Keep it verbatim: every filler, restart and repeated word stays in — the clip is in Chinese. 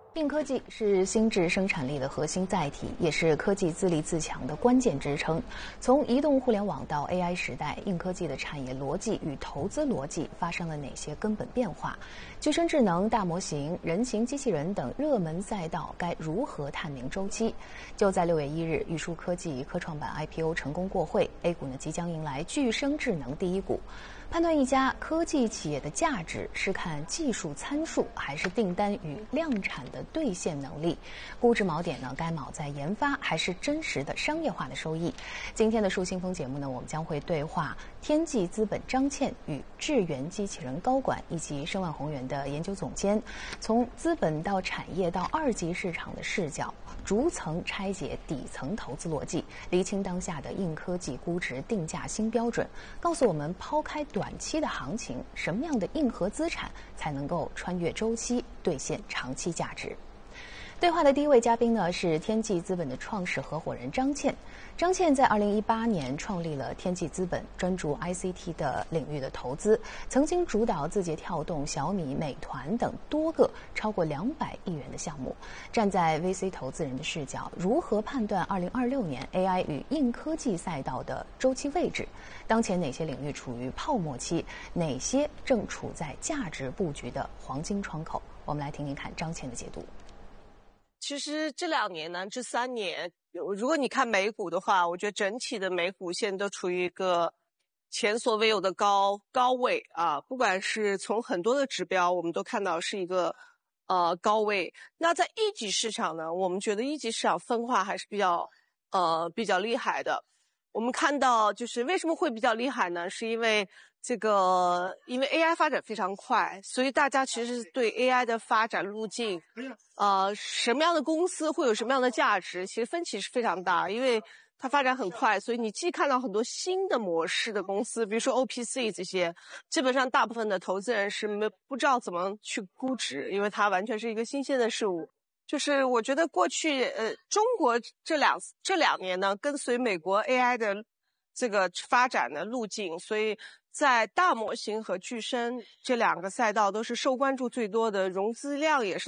硬科技是心智生产力的核心载体，也是科技自立自强的关键支撑。从移动互联网到 A I 时代，硬科技的产业逻辑与投资逻辑发生了哪些根本变化？具身智能、大模型、人形机器人等热门赛道该如何探明周期？就在六月一日，玉树科技科创板 I P O 成功过会 ，A 股呢即将迎来具身智能第一股。判断一家科技企业的价值是看技术参数，还是订单与量产的兑现能力？估值锚点呢，该锚在研发还是真实的商业化的收益？今天的树新风节目呢，我们将会对话天际资本张倩与智源机器人高管以及申万宏源的研究总监，从资本到产业到二级市场的视角，逐层拆解底层投资逻辑，厘清当下的硬科技估值定价新标准，告诉我们抛开短期的行情，什么样的硬核资产才能够穿越周期兑现长期价值？对话的第一位嘉宾呢是天际资本的创始合伙人张倩。张倩在二零一八年创立了天际资本，专注 I C T 的领域的投资，曾经主导字节跳动、小米、美团等多个超过两百亿元的项目。站在 V C 投资人的视角，如何判断二零二六年 A I 与硬科技赛道的周期位置？当前哪些领域处于泡沫期？哪些正处在价值布局的黄金窗口？我们来听听看张倩的解读。 其实这两年呢，这三年，如果你看美股的话，我觉得整体的美股现在都处于一个前所未有的高高位啊，不管是从很多的指标，我们都看到是一个呃高位。那在一级市场呢，我们觉得一级市场分化还是比较呃比较厉害的。我们看到就是为什么会比较厉害呢？是因为这个，因为 A I 发展非常快，所以大家其实对 A I 的发展路径，呃，什么样的公司会有什么样的价值，其实分歧是非常大。因为它发展很快，所以你既看到很多新的模式的公司，比如说 O P C 这些，基本上大部分的投资人是没不知道怎么去估值，因为它完全是一个新鲜的事物。就是我觉得过去呃，中国这两这两年呢，跟随美国 A I 的这个发展的路径，所以在大模型和具身这两个赛道都是受关注最多的，融资量也是